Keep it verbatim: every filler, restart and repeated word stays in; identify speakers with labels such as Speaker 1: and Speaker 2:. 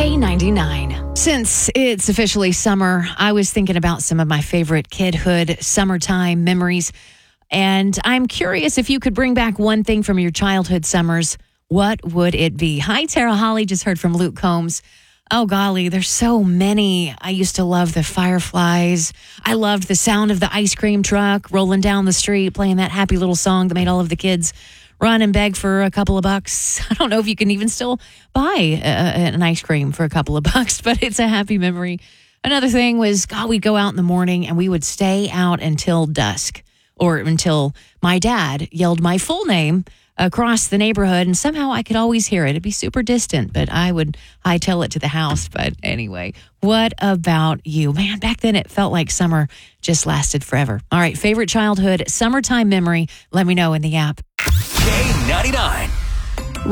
Speaker 1: K ninety-nine. Since it's officially summer, I was thinking about some of my favorite kidhood summertime memories. And I'm curious if you could bring back one thing from your childhood summers, what would it be? Hi, Tara Holly. Just heard from Luke Combs. Oh, golly, there's so many. I used to love the fireflies. I loved the sound of the ice cream truck rolling down the street, playing that happy little song that made all of the kids run and beg for a couple of bucks. I don't know if you can even still buy uh, an ice cream for a couple of bucks, but it's a happy memory. Another thing was, God, we'd go out in the morning and we would stay out until dusk or until my dad yelled my full name across the neighborhood, and somehow I could always hear it. It'd be super distant, but I would hightail it to the house. But anyway, what about you? Man, back then it felt like summer just lasted forever. All right, favorite childhood summertime memory? Let me know in the app.